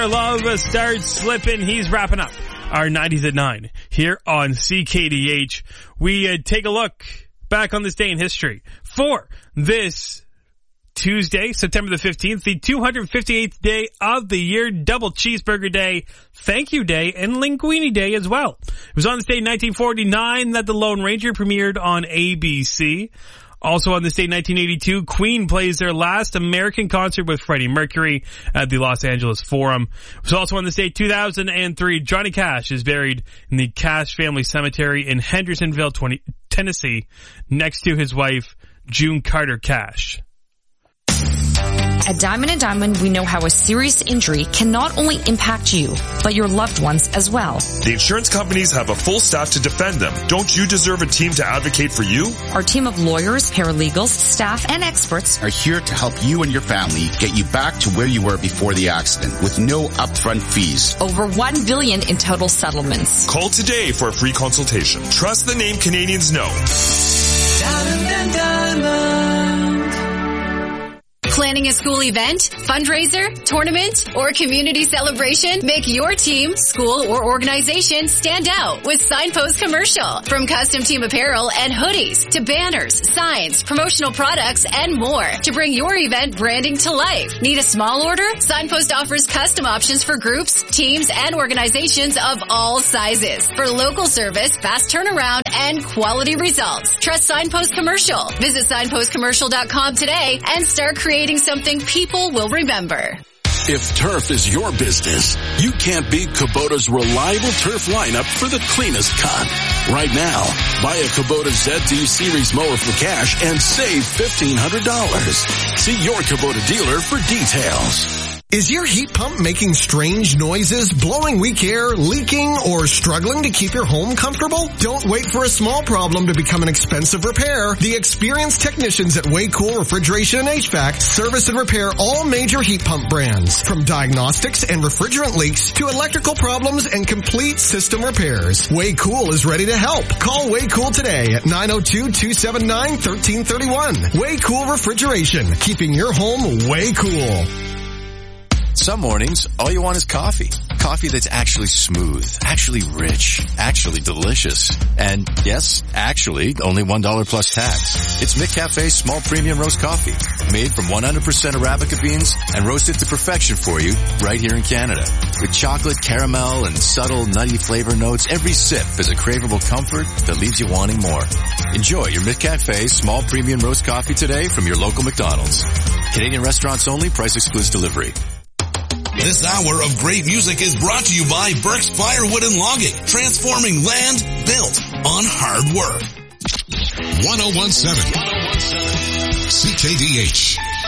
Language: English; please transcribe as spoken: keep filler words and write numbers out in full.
Love starts slipping. He's wrapping up our nineties at nine here on C K D H. We uh, take a look back on this day in history for this Tuesday, September the fifteenth, the two hundred fifty-eighth day of the year, Double Cheeseburger Day, Thank You Day, and Linguini Day as well. It was on this day in nineteen forty-nine that The Lone Ranger premiered on A B C. Also on this day, nineteen eighty-two, Queen plays their last American concert with Freddie Mercury at the Los Angeles Forum. It was also on this day, two thousand three, Johnny Cash is buried in the Cash Family Cemetery in Hendersonville, Tennessee, next to his wife, June Carter Cash. At Diamond and Diamond, we know how a serious injury can not only impact you, but your loved ones as well. The insurance companies have a full staff to defend them. Don't you deserve a team to advocate for you? Our team of lawyers, paralegals, staff, and experts are here to help you and your family get you back to where you were before the accident with no upfront fees. Over one billion dollars in total settlements. Call today for a free consultation. Trust the name Canadians know. Diamond and Diamond. Planning a school event, fundraiser, tournament, or community celebration? Make your team, school, or organization stand out with Signpost Commercial. From custom team apparel and hoodies to banners, signs, promotional products, and more to bring your event branding to life. Need a small order? Signpost offers custom options for groups, teams, and organizations of all sizes. For local service, fast turnaround, and quality results. Trust Signpost Commercial. Visit signpost commercial dot com today and start creating something people will remember. If turf is your business, you can't beat Kubota's reliable turf lineup for the cleanest cut. Right now, buy a Kubota Z two Series mower for cash and save fifteen hundred dollars. See your Kubota dealer for details. Is your heat pump making strange noises, blowing weak air, leaking, or struggling to keep your home comfortable? Don't wait for a small problem to become an expensive repair. The experienced technicians at Waycool Refrigeration and H V A C service and repair all major heat pump brands, from diagnostics and refrigerant leaks to electrical problems and complete system repairs. Waycool is ready to help. Call Waycool today at nine oh two, two seven nine, one three three one. Waycool Refrigeration, keeping your home way cool. Some mornings, all you want is coffee. Coffee that's actually smooth, actually rich, actually delicious. And yes, actually, only one dollar plus tax. It's McCafe's small premium roast coffee, made from one hundred percent Arabica beans and roasted to perfection for you right here in Canada. With chocolate, caramel, and subtle nutty flavor notes, every sip is a craveable comfort that leaves you wanting more. Enjoy your McCafe small premium roast coffee today from your local McDonald's. Canadian restaurants only, price excludes delivery. This hour of great music is brought to you by Burke's Firewood and Logging, transforming land built on hard work. one oh one seven C K D H.